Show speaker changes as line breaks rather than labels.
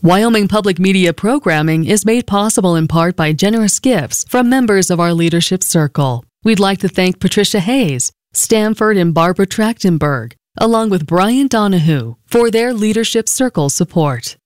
Wyoming Public Media programming is made possible in part by generous gifts from members of our leadership circle. We'd like to thank Patricia Hayes, Stanford and Barbara Trachtenberg, along with Brian Donahue, for their leadership circle support.